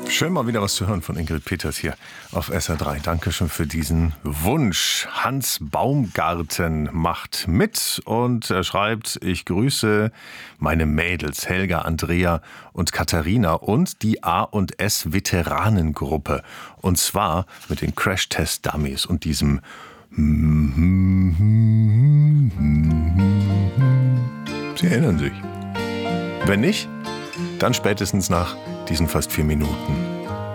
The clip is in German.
Schön mal wieder was zu hören von Ingrid Peters hier auf SR3. Dankeschön für diesen Wunsch. Hans Baumgarten macht mit und er schreibt: Ich grüße meine Mädels Helga, Andrea und Katharina und die A&S Veteranengruppe. Und zwar mit den Crash-Test-Dummies und diesem Sie erinnern sich. Wenn nicht, dann spätestens nach diesen fast 4 Minuten.